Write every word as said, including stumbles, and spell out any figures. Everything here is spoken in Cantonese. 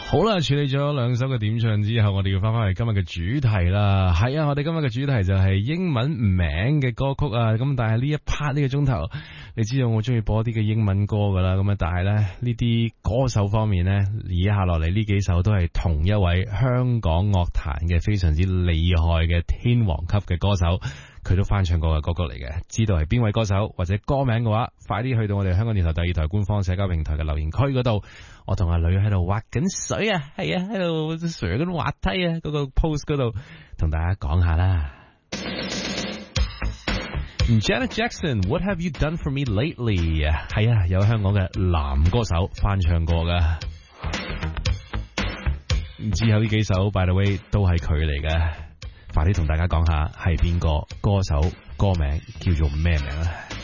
好啦，處理咗兩首嘅點唱之後，我哋要翻返去今日嘅主題啦。係啊，我哋今日嘅主題就係英文名嘅歌曲啊。咁但係呢一 part 呢個鐘頭，你知道我中意播啲嘅英文歌噶啦。咁啊，但係咧呢啲歌手方面呢，以下落嚟呢幾首都係同一位香港樂壇嘅非常之厲害嘅天王級嘅歌手，佢都翻唱過嘅歌曲嚟嘅。知道係邊位歌手或者歌名嘅話，快啲去到我哋香港電台第二台官方社交平台嘅留言區嗰度。我同阿女喺度滑緊水啊，係啊，喺度上緊滑梯啊，嗰個 post 嗰度同大家講下啦。Janet Jackson，What have you done for me lately？ 係啊，有香港嘅男歌手翻唱過噶。之後呢幾首 By the way 都係佢嚟嘅，快啲同大家講下係邊個歌手，歌名叫做咩名啊？